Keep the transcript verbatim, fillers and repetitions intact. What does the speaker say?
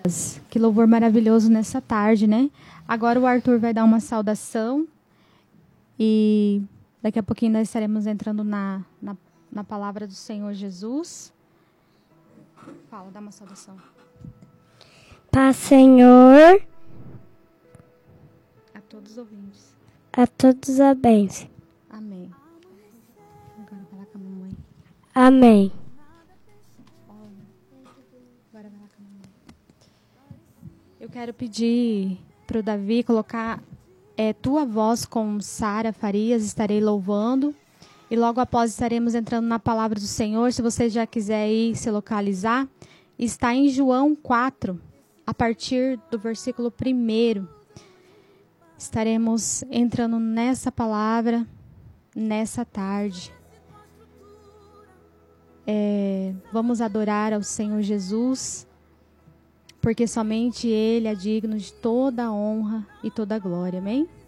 Que louvor maravilhoso nessa tarde, né? Agora o Arthur vai dar uma saudação e daqui a pouquinho nós estaremos entrando na, na, na palavra do Senhor Jesus. Fala, dá uma saudação. Paz, Senhor. A todos os ouvintes. A todos a bênção. Amém. Agora vai lá com a mamãe. Amém. Agora vai lá com a mamãe. Eu quero pedir para o Davi colocar é, tua voz com Sara Farias, estarei louvando. E logo após estaremos entrando na palavra do Senhor. Se você já quiser ir se localizar, está em João quatro, a partir do versículo primeiro. Estaremos entrando nessa palavra, nessa tarde. É, vamos adorar ao Senhor Jesus, porque somente Ele é digno de toda a honra e toda a glória. Amém?